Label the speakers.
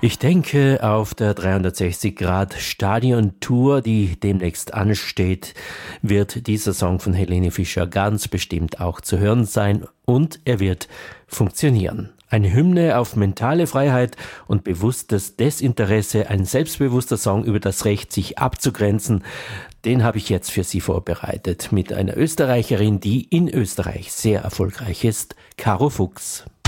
Speaker 1: Ich denke, auf der 360 Grad Stadion Tour, die demnächst ansteht, wird dieser Song von Helene Fischer ganz bestimmt auch zu hören sein und er wird funktionieren. Eine Hymne auf mentale Freiheit und bewusstes Desinteresse, ein selbstbewusster Song über das Recht, sich abzugrenzen, den habe ich jetzt für Sie vorbereitet mit einer Österreicherin, die in Österreich sehr erfolgreich ist, Caro Fuchs.